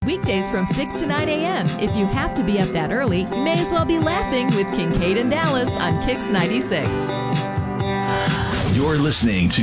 Weekdays from 6 to 9 a.m. If you have to be up that early, may as well be laughing with Kincaid and Dallas on Kix 96. You're listening to